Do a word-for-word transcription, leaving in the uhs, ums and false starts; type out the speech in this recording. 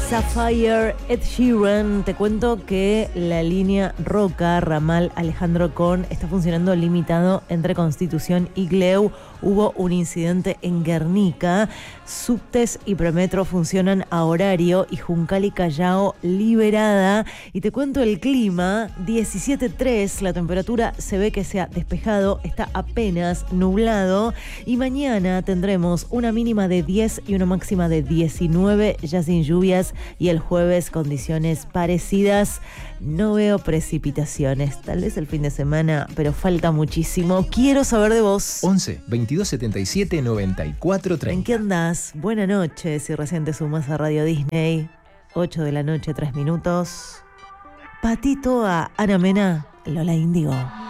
Sapphire, Ed Sheeran. Te cuento que la línea Roca, ramal Alejandro Korn, está funcionando limitado entre Constitución y Gleu. Hubo un incidente en Guernica. Subtes y Premetro funcionan a horario y Juncal y Callao liberada. Y te cuento el clima, diecisiete punto tres, la temperatura se ve que se ha despejado, está apenas nublado. Y mañana tendremos una mínima de diez y una máxima de diecinueve, ya sin lluvias. Y el jueves condiciones parecidas. No veo precipitaciones, tal vez el fin de semana, pero falta muchísimo. Quiero saber de vos. once, veintidós, setenta y siete, noventa y cuatro, treinta. ¿En qué andás? Buena noche, si recién te sumás a Radio Disney. ocho de la noche, tres minutos. Patito a Ana Mena, Lola Índigo.